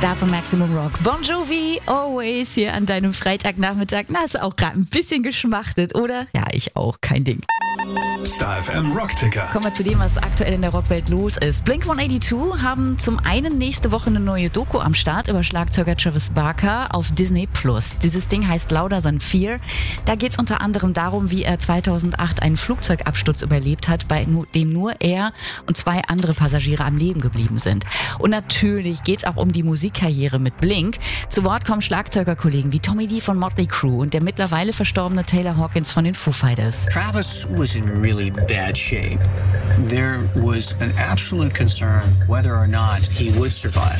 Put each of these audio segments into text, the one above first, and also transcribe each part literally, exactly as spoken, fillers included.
Star von Maximum Rock. Bon Jovi, Always hier an deinem Freitagnachmittag. Na, hast du auch gerade ein bisschen geschmachtet, oder? Ja, ich auch, kein Ding. Star F M Rockticker. Kommen wir zu dem, was aktuell in der Rockwelt los ist. Blink one eighty-two haben zum einen nächste Woche eine neue Doku am Start über Schlagzeuger Travis Barker auf Disney Plus. Dieses Ding heißt Louder Than Fear. Da geht es unter anderem darum, wie er zweitausendacht einen Flugzeugabsturz überlebt hat, bei dem nur er und zwei andere Passagiere am Leben geblieben sind. Und natürlich geht es auch um die Musikkarriere mit Blink. Zu Wort kommen Schlagzeugerkollegen wie Tommy Lee von Motley Crue und der mittlerweile verstorbene Taylor Hawkins von den Foo Fighters. Travis was in really bad shape. There was an absolute concern whether or not he would survive.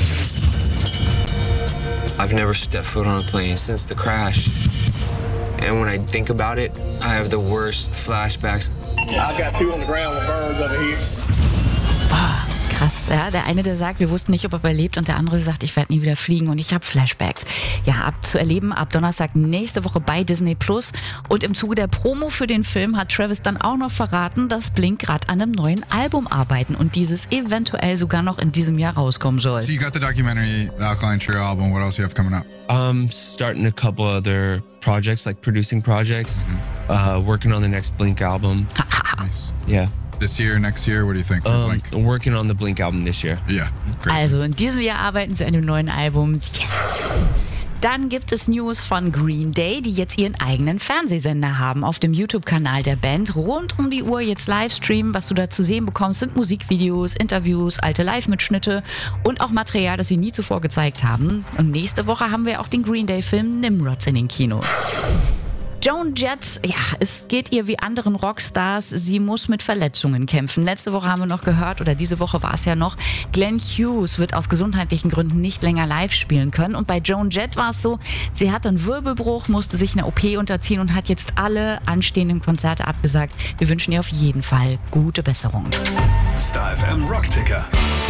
I've never stepped foot on a plane since the crash. And when I think about it, I have the worst flashbacks. I've got two on the ground with birds over here. Boah, krass. Ja, der eine, der sagt, wir wussten nicht, ob er überlebt, und der andere sagt, ich werde nie wieder fliegen und ich habe Flashbacks. Ja, ab zu erleben ab Donnerstag nächste Woche bei Disney Plus. Und im Zuge der Promo für den Film hat Travis dann auch noch verraten, dass Blink gerade an einem neuen Album arbeiten und dieses eventuell sogar noch in diesem Jahr rauskommen soll. So you got the documentary, the Alkaline Trio album. What else do you have coming up? Um, starting a couple other projects, like producing projects, mm-hmm. uh, working on the next Blink album. Nice. Yeah. This year, next year, what do you think for Um, Blink? I'm working on the Blink album this year. Yeah, great. Also in diesem Jahr arbeiten sie an dem neuen Album. Yes! Dann gibt es News von Green Day, die jetzt ihren eigenen Fernsehsender haben auf dem YouTube-Kanal der Band. Rund um die Uhr jetzt Livestreamen. Was du da zu sehen bekommst, sind Musikvideos, Interviews, alte Live-Mitschnitte und auch Material, das sie nie zuvor gezeigt haben. Und nächste Woche haben wir auch den Green Day-Film Nimrods in den Kinos. Joan Jett, ja, es geht ihr wie anderen Rockstars, sie muss mit Verletzungen kämpfen. Letzte Woche haben wir noch gehört, oder diese Woche war es ja noch, Glenn Hughes wird aus gesundheitlichen Gründen nicht länger live spielen können. Und bei Joan Jett war es so, sie hatte einen Wirbelbruch, musste sich einer O P unterziehen und hat jetzt alle anstehenden Konzerte abgesagt. Wir wünschen ihr auf jeden Fall gute Besserung. Star F M Rockticker.